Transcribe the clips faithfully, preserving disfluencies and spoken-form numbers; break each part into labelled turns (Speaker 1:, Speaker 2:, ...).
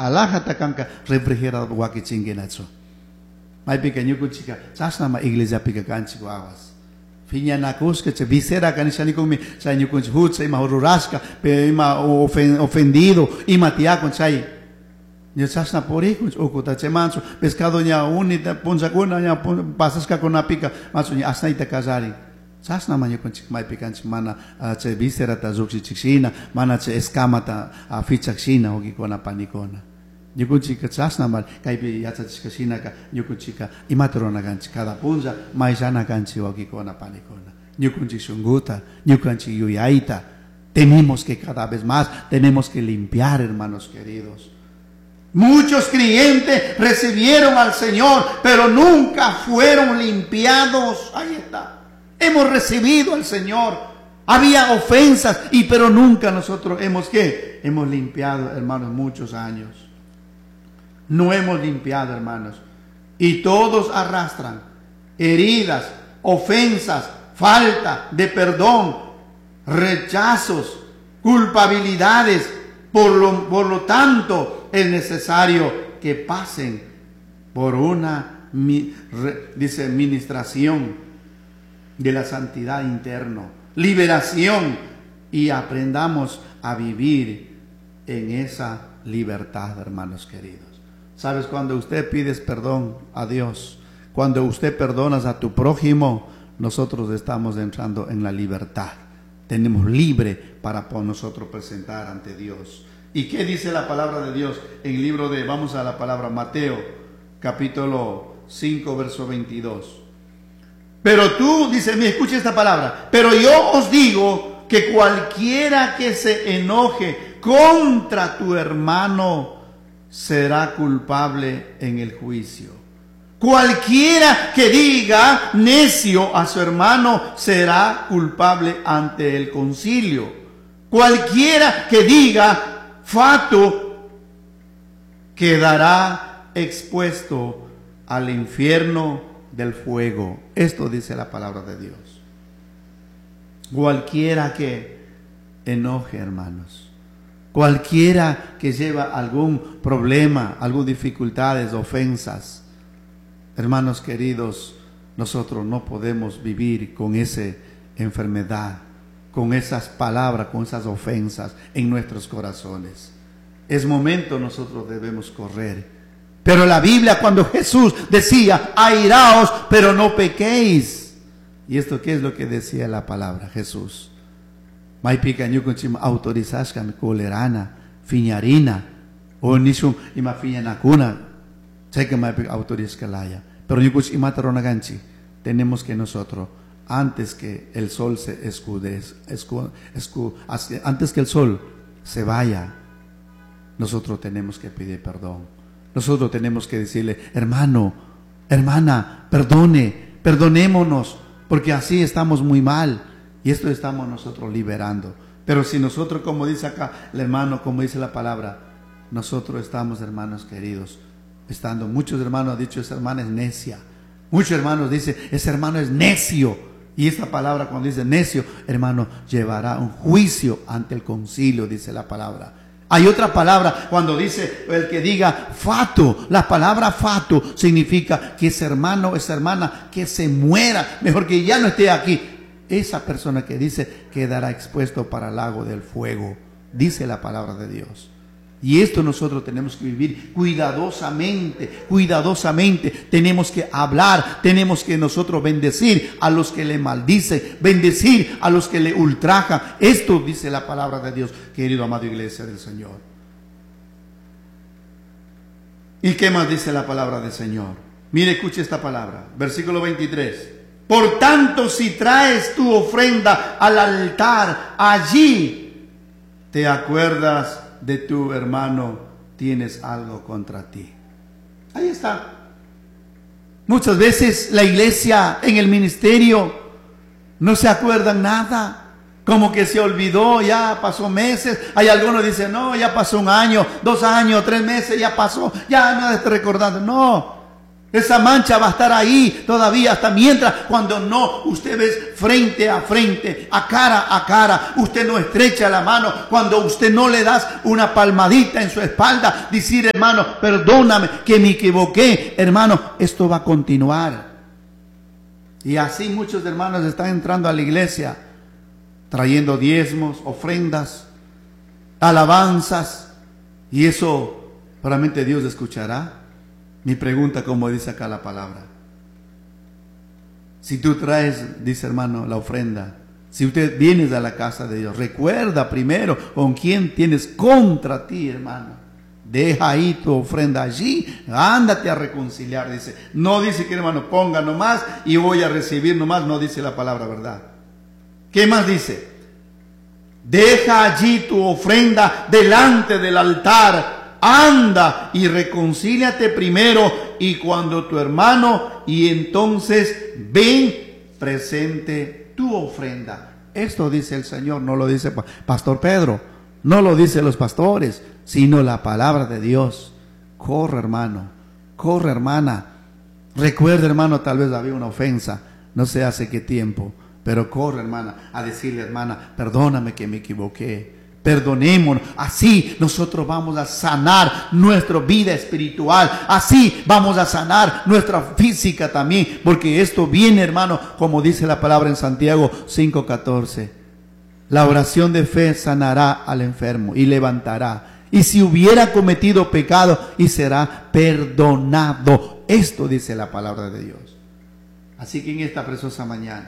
Speaker 1: alajata kanka refrigerador waki chingenacho. Mai pequeño chica, sasna ma iglesia pica canchico aguas. Finya nakus que se visera canishani con mi, sa ñu con hut, sa ima horrorasca, pe ima ofendido, ima tia con sai. Ñu sasna por hijos, o cota chemanso, pescado ña unita, ponza cuna, ña pasasca con una pica, maso ña asna ita casari. Sasna ma ñu con chic mai picanchi mana, se visera ta zuxi chixina, mana se escamata a fichaxina, o con panicona. Nyukunchika chasna mal kaipi yatsa chikashina ka nyukunchika imatrona ganchi cada punza maizana ganchi wakikona panikona nyukunchik shunguta nyukunchik yuyaita. Tenemos que cada vez más tenemos que limpiar, hermanos queridos. Muchos creyentes recibieron al Señor pero nunca fueron limpiados. Ahí está. Hemos recibido al Señor, había ofensas y pero nunca nosotros hemos ¿qué? Hemos limpiado, hermanos, muchos años. No hemos limpiado, hermanos. Y todos arrastran heridas, ofensas, falta de perdón, rechazos, culpabilidades. Por lo, por lo tanto, es necesario que pasen por una, dice, ministración de la santidad interna, liberación, y aprendamos a vivir en esa libertad, hermanos queridos. ¿Sabes? Cuando usted pides perdón a Dios, cuando usted perdonas a tu prójimo, nosotros estamos entrando en la libertad. Tenemos libre para por nosotros presentar ante Dios. ¿Y qué dice la palabra de Dios en el libro de, vamos a la palabra, Mateo, capítulo cinco, verso veintidós? Pero tú, dice, me escucha esta palabra, pero yo os digo que cualquiera que se enoje contra tu hermano será culpable en el juicio. Cualquiera que diga necio a su hermano será culpable ante el concilio. Cualquiera que diga fatuo quedará expuesto al infierno del fuego. Esto dice la palabra de Dios. Cualquiera que enoje, hermanos. Cualquiera que lleva algún problema, algunas dificultades, ofensas. Hermanos queridos, nosotros no podemos vivir con esa enfermedad, con esas palabras, con esas ofensas en nuestros corazones. Es momento, nosotros debemos correr. Pero la Biblia, cuando Jesús decía, airaos, pero no pequéis. ¿Y esto qué es lo que decía la palabra Jesús? Mai pica nyukunchim autorizaskan colerana, fiñarina, o nishum ima fiñanacuna, sé que mai pica autorizkalaya. Pero nyukunch imataronaganchi, tenemos que nosotros, antes que el sol se escude, escu, escu, antes que el sol se vaya, nosotros tenemos que pedir perdón. Nosotros tenemos que decirle, hermano, hermana, perdone, perdonémonos, porque así estamos muy mal. Y esto estamos nosotros liberando. Pero si nosotros, como dice acá el hermano, como dice la palabra, nosotros estamos, hermanos queridos, estando, muchos hermanos han dicho, esa hermana es necia. Muchos hermanos dicen, ese hermano es necio. Y esta palabra, cuando dice necio, hermano, llevará un juicio ante el concilio, dice la palabra. Hay otra palabra cuando dice el que diga fato. La palabra fato significa que ese hermano, esa hermana, que se muera, mejor que ya no esté aquí. Esa persona que dice quedará expuesto para el lago del fuego, dice la palabra de Dios. Y esto nosotros tenemos que vivir cuidadosamente, cuidadosamente. Tenemos que hablar, tenemos que nosotros bendecir a los que le maldicen, bendecir a los que le ultrajan. Esto dice la palabra de Dios, querido amado iglesia del Señor. ¿Y qué más dice la palabra del Señor? Mire, escuche esta palabra, versículo veintitrés. Por tanto, si traes tu ofrenda al altar, allí te acuerdas de tu hermano, tienes algo contra ti. Ahí está. Muchas veces la iglesia en el ministerio no se acuerdan nada. Como que se olvidó, ya pasó meses. Hay algunos que dicen, no, ya pasó un año, dos años, tres meses, ya pasó, ya no está recordando. No. Esa mancha va a estar ahí todavía hasta mientras, cuando no, usted ve frente a frente, a cara a cara, usted no estrecha la mano, cuando usted no le das una palmadita en su espalda, decir, hermano, perdóname que me equivoqué, hermano, esto va a continuar. Y así muchos hermanos están entrando a la iglesia, trayendo diezmos, ofrendas, alabanzas, y eso realmente Dios escuchará. Mi pregunta, como dice acá la palabra, si tú traes, dice hermano, la ofrenda, si usted vienes a la casa de Dios, recuerda primero con quién tienes contra ti, hermano. Deja ahí tu ofrenda allí, ándate a reconciliar, dice. No dice que, hermano, ponga nomás y voy a recibir nomás, no dice la palabra, ¿verdad? ¿Qué más dice? Deja allí tu ofrenda delante del altar. Anda y reconcíliate primero, y cuando tu hermano, y entonces ven, presente tu ofrenda. Esto dice el Señor, no lo dice Pastor Pedro, no lo dice los pastores, sino la palabra de Dios. Corre, hermano, corre, hermana. Recuerda, hermano, tal vez había una ofensa, no sé hace qué tiempo, pero corre, hermana, a decirle, hermana, perdóname que me equivoqué. Perdonémonos, así nosotros vamos a sanar nuestra vida espiritual, así vamos a sanar nuestra física también, porque esto viene, hermano, como dice la palabra en Santiago cinco catorce. La oración de fe sanará al enfermo y levantará, y si hubiera cometido pecado, y será perdonado. Esto dice la palabra de Dios. Así que en esta preciosa mañana,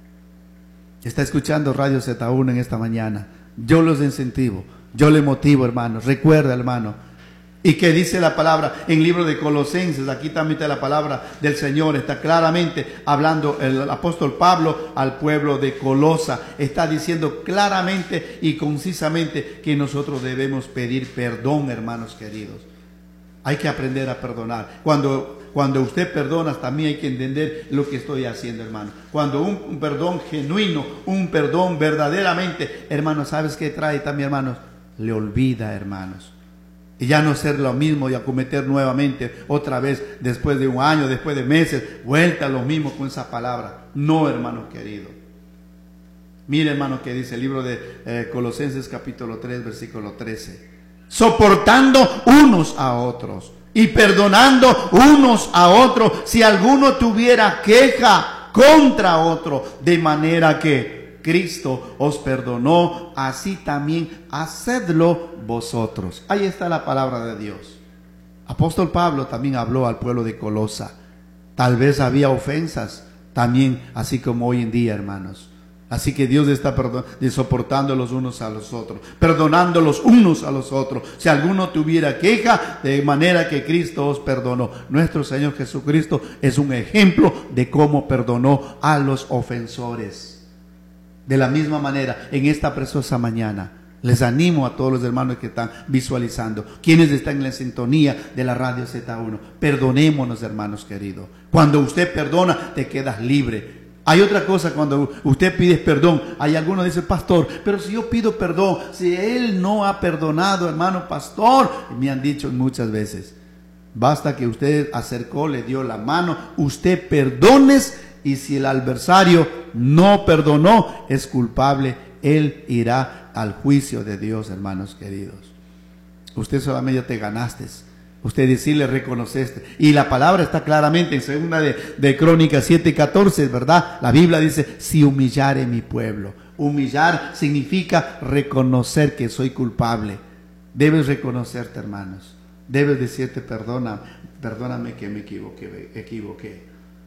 Speaker 1: está escuchando Radio Z uno en esta mañana, yo los incentivo, yo le motivo, hermanos. Recuerda, hermano, y que dice la palabra en el libro de Colosenses, aquí también está la palabra del Señor, está claramente hablando el apóstol Pablo al pueblo de Colosa, está diciendo claramente y concisamente que nosotros debemos pedir perdón, hermanos queridos. Hay que aprender a perdonar. Cuando Cuando usted perdona, también hay que entender lo que estoy haciendo, hermano. Cuando un, un perdón genuino, un perdón verdaderamente, hermano, ¿sabes qué trae también, hermanos? Le olvida, hermanos. Y ya no ser lo mismo y a cometer nuevamente, otra vez, después de un año, después de meses, vuelta a lo mismo con esa palabra. No, hermano querido. Mire, hermano, que dice el libro de eh, Colosenses capítulo tres, versículo trece. Soportando unos a otros y perdonando unos a otros, si alguno tuviera queja contra otro, de manera que Cristo os perdonó, así también hacedlo vosotros. Ahí está la palabra de Dios. Apóstol Pablo también habló al pueblo de Colosa. Tal vez había ofensas también, así como hoy en día, hermanos. Así que Dios está soportando los unos a los otros, perdonando los unos a los otros. Si alguno tuviera queja, de manera que Cristo os perdonó. Nuestro Señor Jesucristo es un ejemplo de cómo perdonó a los ofensores. De la misma manera, en esta preciosa mañana, les animo a todos los hermanos que están visualizando, quienes están en la sintonía de la Radio Z uno. Perdonémonos, hermanos queridos. Cuando usted perdona, te quedas libre. Hay otra cosa cuando usted pide perdón. Hay algunos que dicen, pastor, pero si yo pido perdón, si él no ha perdonado, hermano pastor, me han dicho muchas veces, basta que usted acercó, le dio la mano, usted perdones, y si el adversario no perdonó, es culpable, él irá al juicio de Dios, hermanos queridos. Usted solamente te ganaste. Usted decirle, reconoceste. Y la palabra está claramente en segunda de, de Crónicas siete catorce, ¿verdad? La Biblia dice, si humillare mi pueblo. Humillar significa reconocer que soy culpable. Debes reconocerte, hermanos. Debes decirte, perdona, perdóname que me equivoqué, equivoqué.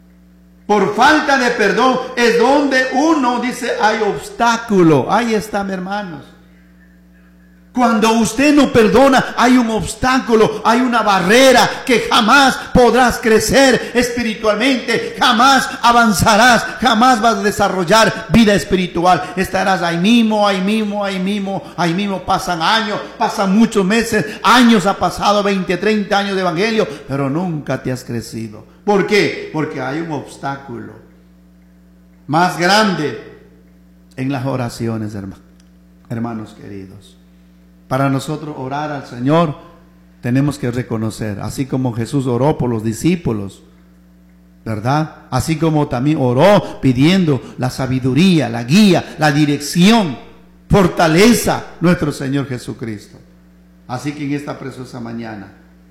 Speaker 1: Por falta de perdón es donde uno dice, hay obstáculo. Ahí está, mis hermanos. Cuando usted no perdona, hay un obstáculo, hay una barrera que jamás podrás crecer espiritualmente, jamás avanzarás, jamás vas a desarrollar vida espiritual. Estarás ahí mismo, ahí mismo, ahí mismo, ahí mismo. Pasan años, pasan muchos meses, años ha pasado, veinte, treinta años de evangelio, pero nunca te has crecido. ¿Por qué? Porque hay un obstáculo más grande en las oraciones, hermanos queridos. Para nosotros orar al Señor, tenemos que reconocer, así como Jesús oró por los discípulos, ¿verdad? Así como también oró pidiendo la sabiduría, la guía, la dirección, fortaleza, nuestro Señor Jesucristo. Así que en esta preciosa mañana